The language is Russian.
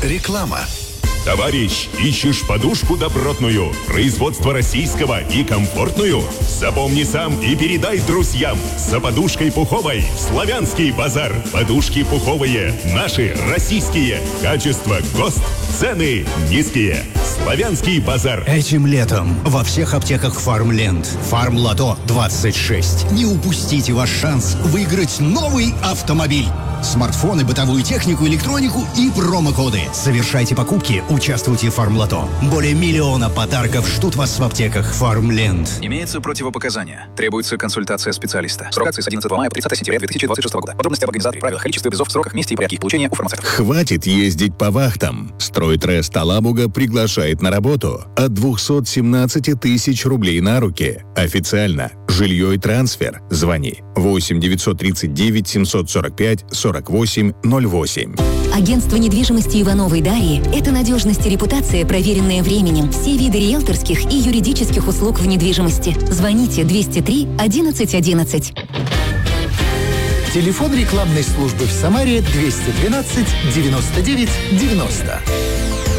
Реклама. Товарищ, ищешь подушку добротную, производство российского и комфортную? Запомни сам и передай друзьям. За подушкой пуховой в Славянский базар. Подушки пуховые, наши, российские. Качество ГОСТ, цены низкие. Славянский базар. Этим летом во всех аптеках Фармленд. Фармлото 26. Не упустите ваш шанс выиграть новый автомобиль. Смартфоны, бытовую технику, электронику и промокоды. Совершайте покупки, участвуйте в Фармлото. Более 1 миллиона подарков ждут вас в аптеках Фармленд. Имеются противопоказания. Требуется консультация специалиста. Срок акции с 11 мая по 30 сентября 2026 года. Подробности об организации, правилах, количестве призов, сроках, месте и порядке их получения у фармацевтов. Хватит ездить по вахтам. Стройтрест Алабуга приглашает на работу от 217 тысяч рублей на руки. Официально. Жилье и трансфер. Звони 8 939 745 48 08. Агентство недвижимости Ивановой Дарьи – это надежность и репутация, проверенная временем. Все виды риэлторских и юридических услуг в недвижимости. Звоните 203 11 11. Телефон рекламной службы в Самаре 212 99 90.